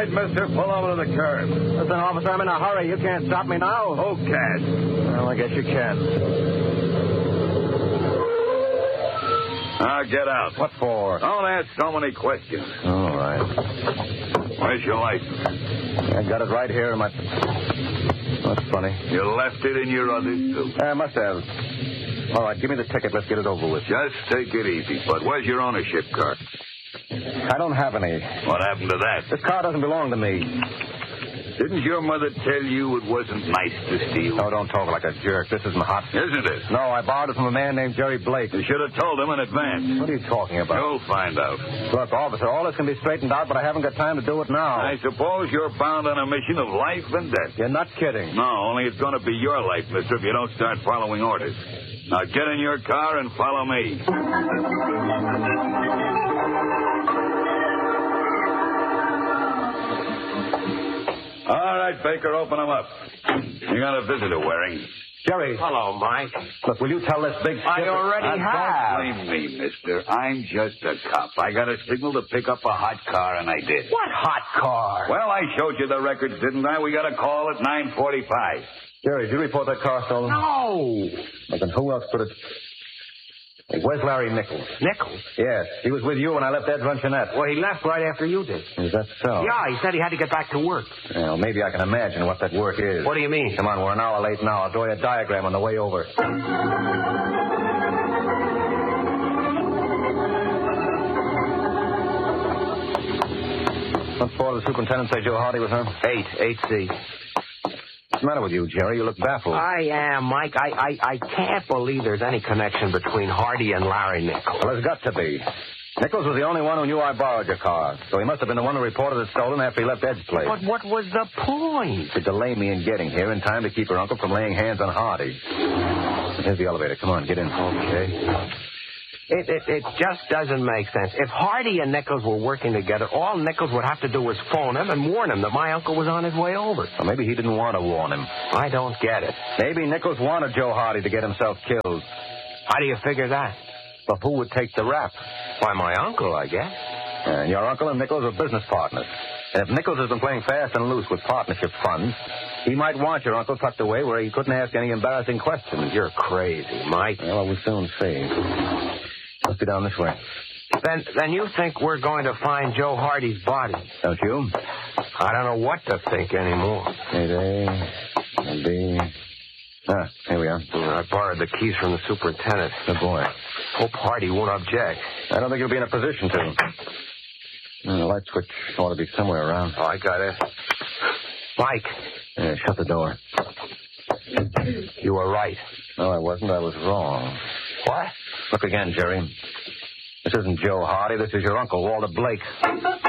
right, mister. Pull over to the curb. Listen, officer, I'm in a hurry. You can't stop me now. Oh, Cash. Well, I guess you can. Now, get out. What for? Don't ask so many questions. All right. Where's your license? I got it right here in my... That's funny. You left it in your other suit. I must have. All right, give me the ticket. Let's get it over with. Just take it easy. But where's your ownership card? I don't have any. What happened to that? This car doesn't belong to me. Didn't your mother tell you it wasn't nice to steal? Oh, don't talk like a jerk. This isn't hot. Isn't it? No, I borrowed it from a man named Jerry Blake. You should have told him in advance. What are you talking about? You'll find out. Look, officer, all this can be straightened out, but I haven't got time to do it now. I suppose you're bound on a mission of life and death. You're not kidding. No, only it's going to be your life, mister, if you don't start following orders. Now get in your car and follow me. All right, Baker, open them up. You got a visitor, Waring. Jerry. Hello, Mike. Look, will you tell this big I skipper... already have. Don't blame me, mister. I'm just a cop. I got a signal to pick up a hot car, and I did. What hot car? Well, I showed you the records, didn't I? We got a call at 9:45. Jerry, did you report that car stolen? No. Look, and who else could it... Hey, where's Larry Nichols? Nichols? Yes, he was with you when I left Ed's Luncheonette. Well, he left right after you did. Is that so? Yeah, he said he had to get back to work. Well, maybe I can imagine what that work is. What do you mean? Come on, we're an hour late now. I'll draw you a diagram on the way over. What for did the superintendent say Joe Hardy was on? 8C. What's the matter with you, Jerry? You look baffled. I am, Mike. I can't believe there's any connection between Hardy and Larry Nichols. Well, there's got to be. Nichols was the only one who knew I borrowed your car, so he must have been the one who reported it stolen after he left Ed's place. But what was the point? To delay me in getting here in time to keep your uncle from laying hands on Hardy. Here's the elevator. Come on, get in. Okay. It just doesn't make sense. If Hardy and Nichols were working together, all Nichols would have to do was phone him and warn him that my uncle was on his way over. Well, maybe he didn't want to warn him. I don't get it. Maybe Nichols wanted Joe Hardy to get himself killed. How do you figure that? But who would take the rap? Why, my uncle, I guess. And your uncle and Nichols are business partners. And if Nichols has been playing fast and loose with partnership funds, he might want your uncle tucked away where he couldn't ask any embarrassing questions. You're crazy, Mike. Well, we'll soon see. Let's be down this way. Then you think we're going to find Joe Hardy's body? Don't you? I don't know what to think anymore. Maybe. Here we are. I borrowed the keys from the superintendent. Good boy. Hope Hardy won't object. I don't think he'll be in a position to. The light switch ought to be somewhere around. Oh, I got it. Mike. Yeah, shut the door. You were right. No, I wasn't. I was wrong. What? Look again, Jerry. This isn't Joe Hardy. This is your uncle, Walter Blake.